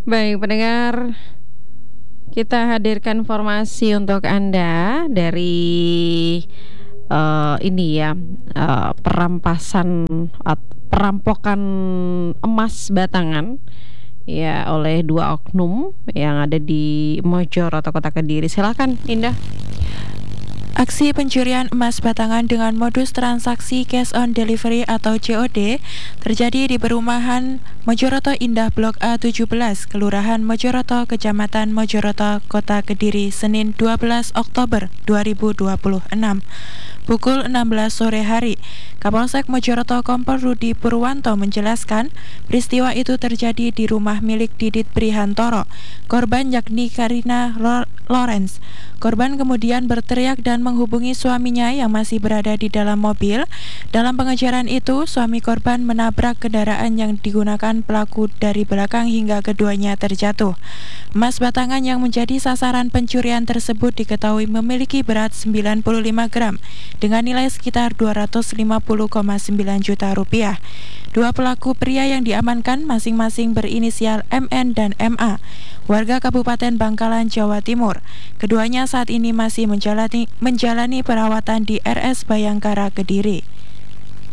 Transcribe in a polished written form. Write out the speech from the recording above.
Baik, pendengar, kita hadirkan informasi untuk Anda dari ini ya, perampokan emas batangan ya oleh dua oknum yang ada di Mojoroto, Kota Kediri. Silakan, Indah. Aksi pencurian emas batangan dengan modus transaksi cash on delivery atau COD terjadi di perumahan Mojoroto Indah Blok A17, Kelurahan Mojoroto, Kecamatan Mojoroto, Kota Kediri, Senin 12 Oktober 2026. Pukul 16 sore hari, Kapolsek Mojoroto Kompol Rudi Purwanto menjelaskan peristiwa itu terjadi di rumah milik Didit Prihantoro. Korban yakni Karina Lawrence. Korban kemudian berteriak dan menghubungi suaminya yang masih berada di dalam mobil. Dalam pengejaran itu, suami korban menabrak kendaraan yang digunakan pelaku dari belakang hingga keduanya terjatuh. Emas batangan yang menjadi sasaran pencurian tersebut diketahui memiliki berat 95 gram dengan nilai sekitar 250,9 juta rupiah. Dua pelaku pria yang diamankan masing-masing berinisial MN dan MA, warga Kabupaten Bangkalan, Jawa Timur. Keduanya saat ini masih menjalani perawatan di RS Bayangkara, Kediri.